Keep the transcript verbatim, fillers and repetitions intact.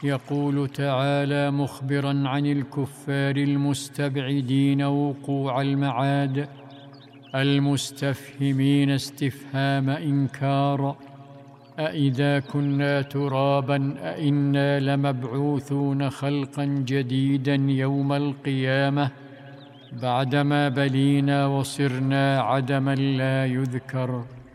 يقول تعالى مخبراً عن الكفار المستبعدين وقوع المعاد، المستفهمين استفهام إنكار: أإذا كنا تراباً أإنا لمبعوثون خلقاً جديداً يوم القيامة بعدما بلينا وصرنا عدماً لا يذكر.